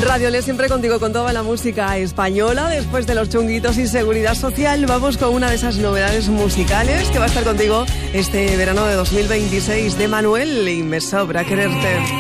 Radio Le, siempre contigo con toda la música española. Después de los chunguitos y seguridad social, vamos con una de esas novedades musicales que va a estar contigo este verano de 2026, de Manuel y Me sobra quererte.